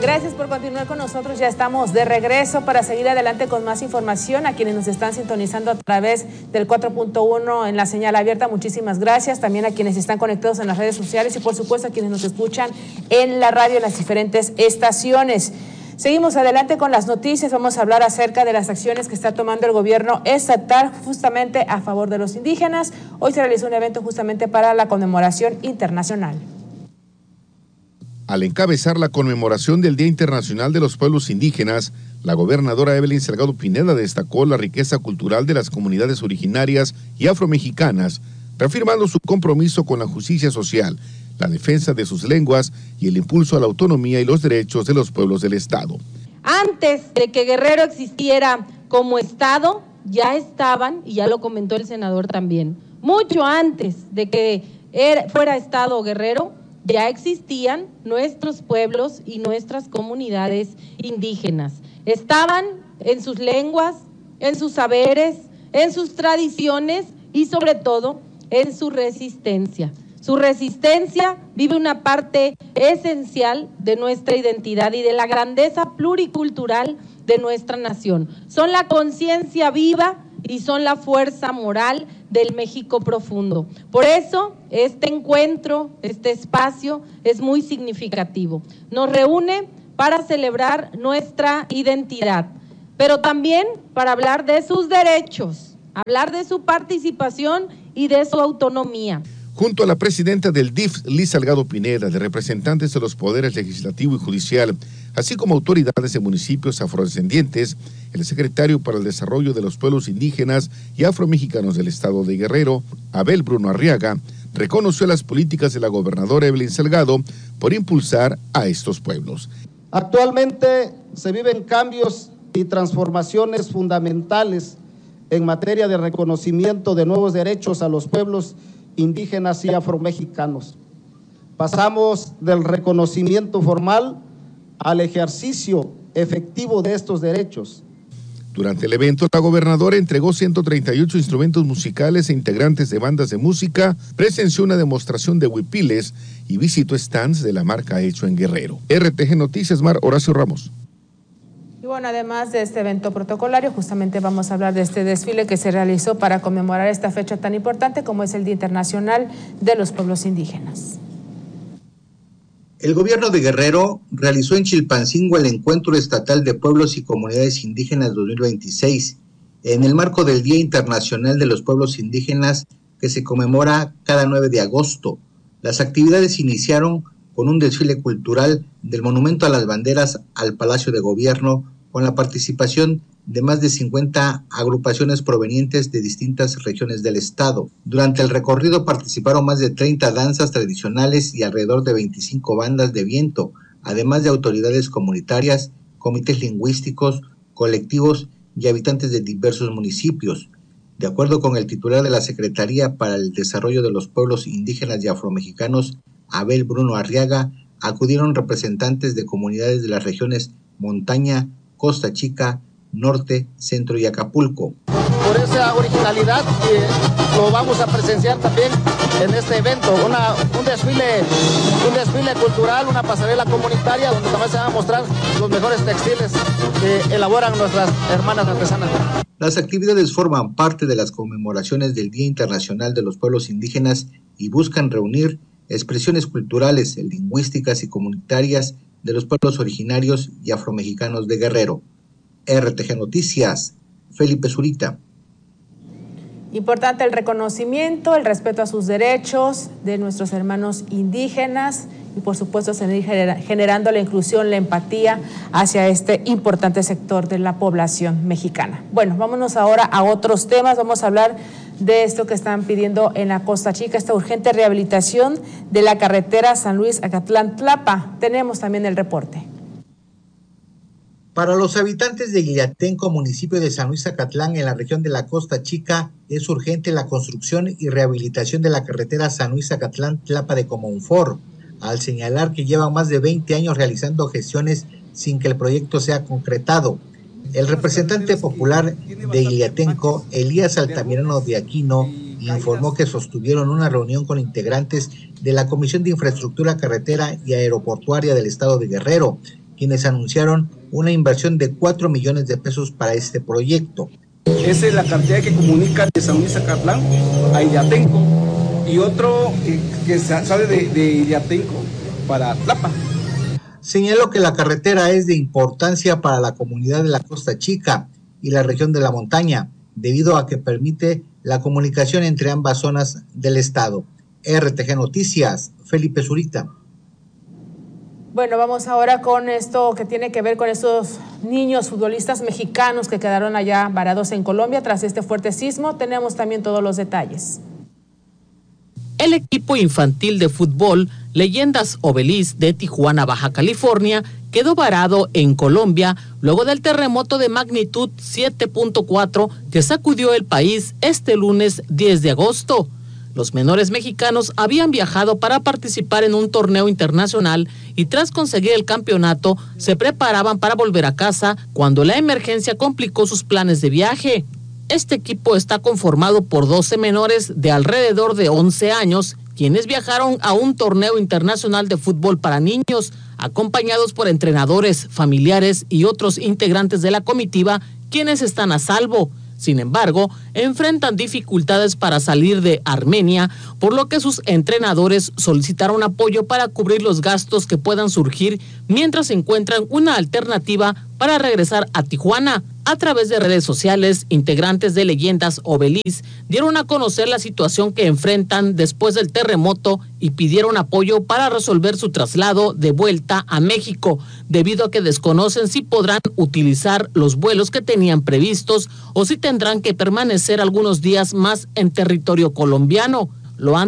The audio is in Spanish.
Gracias por continuar con nosotros. Ya estamos de regreso para seguir adelante con más información. A quienes nos están sintonizando a través del 4.1 en la señal abierta, muchísimas gracias. También a quienes están conectados en las redes sociales y por supuesto a quienes nos escuchan en la radio en las diferentes estaciones. Seguimos adelante con las noticias. Vamos a hablar acerca de las acciones que está tomando el gobierno estatal justamente a favor de los indígenas. Hoy se realizó un evento justamente para la conmemoración internacional. Al encabezar la conmemoración del Día Internacional de los Pueblos Indígenas, la gobernadora Evelyn Salgado Pineda destacó la riqueza cultural de las comunidades originarias y afromexicanas, reafirmando su compromiso con la justicia social, la defensa de sus lenguas y el impulso a la autonomía y los derechos de los pueblos del Estado. Antes de que Guerrero existiera como Estado, ya estaban, y ya lo comentó el senador también, mucho antes de que fuera Estado Guerrero, ya existían nuestros pueblos y nuestras comunidades indígenas. Estaban en sus lenguas, en sus saberes, en sus tradiciones y sobre todo en su resistencia. Su resistencia vive una parte esencial de nuestra identidad y de la grandeza pluricultural de nuestra nación. Son la conciencia viva y son la fuerza moral del México profundo. Por eso, este encuentro, este espacio es muy significativo. Nos reúne para celebrar nuestra identidad, pero también para hablar de sus derechos, hablar de su participación y de su autonomía. Junto a la presidenta del DIF, Liz Salgado Pineda, de representantes de los poderes legislativo y judicial, así como autoridades de municipios afrodescendientes, el secretario para el Desarrollo de los Pueblos Indígenas y Afromexicanos del Estado de Guerrero, Abel Bruno Arriaga, reconoció las políticas de la gobernadora Evelyn Salgado por impulsar a estos pueblos. Actualmente se viven cambios y transformaciones fundamentales en materia de reconocimiento de nuevos derechos a los pueblos indígenas y afromexicanos. Pasamos del reconocimiento formal al ejercicio efectivo de estos derechos. Durante el evento, la gobernadora entregó 138 instrumentos musicales e integrantes de bandas de música, presenció una demostración de huipiles y visitó stands de la marca Hecho en Guerrero. RTG Noticias, Mar Horacio Ramos. Y bueno, además de este evento protocolario, justamente vamos a hablar de este desfile que se realizó para conmemorar esta fecha tan importante como es el Día Internacional de los Pueblos Indígenas. El gobierno de Guerrero realizó en Chilpancingo el Encuentro Estatal de Pueblos y Comunidades Indígenas 2026, en el marco del Día Internacional de los Pueblos Indígenas que se conmemora cada 9 de agosto. Las actividades iniciaron con un desfile cultural del Monumento a las Banderas al Palacio de Gobierno, con la participación de más de 50 agrupaciones provenientes de distintas regiones del estado. Durante el recorrido participaron más de 30 danzas tradicionales y alrededor de 25 bandas de viento, además de autoridades comunitarias, comités lingüísticos, colectivos y habitantes de diversos municipios. De acuerdo con el titular de la Secretaría para el Desarrollo de los Pueblos Indígenas y Afromexicanos, Abel Bruno Arriaga, acudieron representantes de comunidades de las regiones Montaña, Costa Chica, Norte, Centro y Acapulco. Por esa originalidad lo vamos a presenciar también en este evento, un desfile cultural, una pasarela comunitaria donde también se van a mostrar los mejores textiles que elaboran nuestras hermanas artesanas. Las actividades forman parte de las conmemoraciones del Día Internacional de los Pueblos Indígenas y buscan reunir expresiones culturales, lingüísticas y comunitarias de los pueblos originarios y afromexicanos de Guerrero. RTG Noticias, Felipe Zurita. Importante el reconocimiento, el respeto a sus derechos de nuestros hermanos indígenas y por supuesto seguir generando la inclusión, la empatía hacia este importante sector de la población mexicana. Bueno, vámonos ahora a otros temas. Vamos a hablar de esto que están pidiendo en la Costa Chica, esta urgente rehabilitación de la carretera San Luis-Acatlán-Tlapa. Tenemos también el reporte. Para los habitantes de Guillatenco, municipio de San Luis Acatlán, en la región de la Costa Chica, es urgente la construcción y rehabilitación de la carretera San Luis Acatlán-Tlapa de Comonfort, al señalar que llevan más de 20 años realizando gestiones sin que el proyecto sea concretado. El representante popular de Guillatenco, Elías Altamirano de Aquino, informó que sostuvieron una reunión con integrantes de la Comisión de Infraestructura Carretera y Aeroportuaria del Estado de Guerrero, quienes anunciaron una inversión de 4 millones de pesos para este proyecto. Esa es la carretera que comunica de San Luis Acatlán a Iriatenco y otro que sale de Iriatenco para Tlapa. Señaló que la carretera es de importancia para la comunidad de la Costa Chica y la región de la montaña, debido a que permite la comunicación entre ambas zonas del estado. RTG Noticias, Felipe Zurita. Bueno, vamos ahora con esto que tiene que ver con estos niños futbolistas mexicanos que quedaron allá varados en Colombia tras este fuerte sismo. Tenemos también todos los detalles. El equipo infantil de fútbol Leyendas Obelis de Tijuana, Baja California, quedó varado en Colombia luego del terremoto de magnitud 7.4 que sacudió el país este lunes 10 de agosto. Los menores mexicanos habían viajado para participar en un torneo internacional y tras conseguir el campeonato se preparaban para volver a casa cuando la emergencia complicó sus planes de viaje. Este equipo está conformado por 12 menores de alrededor de 11 años, quienes viajaron a un torneo internacional de fútbol para niños, acompañados por entrenadores, familiares y otros integrantes de la comitiva, quienes están a salvo. Sin embargo, enfrentan dificultades para salir de Armenia, por lo que sus entrenadores solicitaron apoyo para cubrir los gastos que puedan surgir mientras encuentran una alternativa para regresar a Tijuana. A través de redes sociales, integrantes de Leyendas Obelis dieron a conocer la situación que enfrentan después del terremoto y pidieron apoyo para resolver su traslado de vuelta a México, debido a que desconocen si podrán utilizar los vuelos que tenían previstos o si tendrán que permanecer algunos días más en territorio colombiano. Lo han